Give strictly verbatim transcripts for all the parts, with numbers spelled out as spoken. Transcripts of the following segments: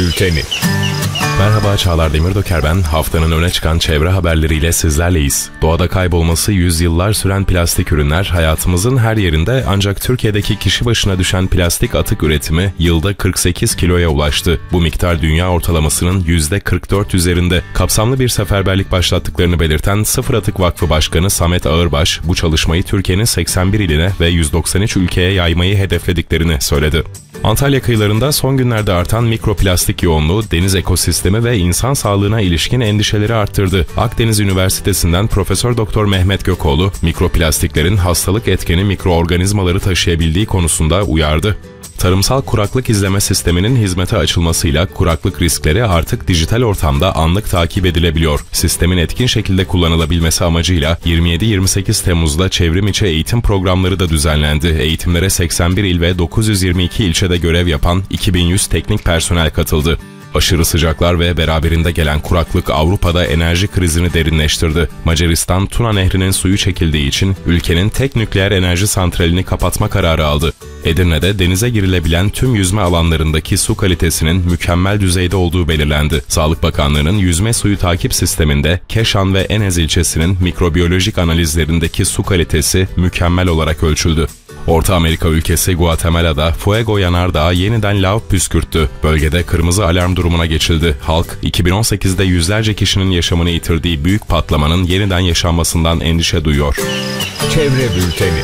Bülteni. Merhaba, Çağlar Demirdoker ben. Haftanın öne çıkan çevre haberleriyle sizlerleyiz. Doğada kaybolması yüzyıllar süren plastik ürünler hayatımızın her yerinde, ancak Türkiye'deki kişi başına düşen plastik atık üretimi yılda kırk sekiz kiloya ulaştı. Bu miktar dünya ortalamasının yüzde kırk dört üzerinde. Kapsamlı bir seferberlik başlattıklarını belirten Sıfır Atık Vakfı Başkanı Samet Ağırbaş, bu çalışmayı Türkiye'nin seksen bir iline ve yüz doksan üç ülkeye yaymayı hedeflediklerini söyledi. Antalya kıyılarında son günlerde artan mikroplastik yoğunluğu deniz ekosistemi ve insan sağlığına ilişkin endişeleri arttırdı. Akdeniz Üniversitesi'nden Profesör Doktor Mehmet Gökoğlu, mikroplastiklerin hastalık etkeni mikroorganizmaları taşıyabildiği konusunda uyardı. Tarımsal kuraklık izleme sisteminin hizmete açılmasıyla kuraklık riskleri artık dijital ortamda anlık takip edilebiliyor. Sistemin etkin şekilde kullanılabilmesi amacıyla yirmi yedi yirmi sekiz Temmuz'da çevrim içi eğitim programları da düzenlendi. Eğitimlere seksen bir il ve dokuz yüz yirmi iki ilçede görev yapan iki bin yüz teknik personel katıldı. Aşırı sıcaklar ve beraberinde gelen kuraklık Avrupa'da enerji krizini derinleştirdi. Macaristan, Tuna Nehri'nin suyu çekildiği için ülkenin tek nükleer enerji santralini kapatma kararı aldı. Edirne'de denize girilebilen tüm yüzme alanlarındaki su kalitesinin mükemmel düzeyde olduğu belirlendi. Sağlık Bakanlığı'nın yüzme suyu takip sisteminde Keşan ve Enez ilçesinin mikrobiyolojik analizlerindeki su kalitesi mükemmel olarak ölçüldü. Orta Amerika ülkesi Guatemala'da Fuego yanardağı yeniden lav püskürttü. Bölgede kırmızı alarm durumuna geçildi. Halk, iki bin on sekizde yüzlerce kişinin yaşamını yitirdiği büyük patlamanın yeniden yaşanmasından endişe duyuyor. Çevre Bülteni.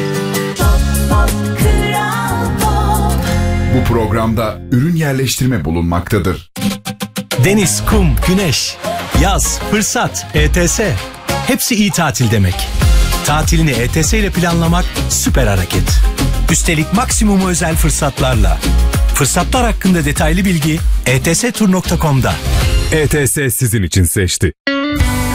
Bu programda ürün yerleştirme bulunmaktadır. Deniz, kum, güneş, yaz, fırsat, E T S. Hepsi iyi tatil demek. Tatilini E T S ile planlamak süper hareket. Üstelik maksimum özel fırsatlarla. Fırsatlar hakkında detaylı bilgi e t s tur nokta com'da. E T S sizin için seçti.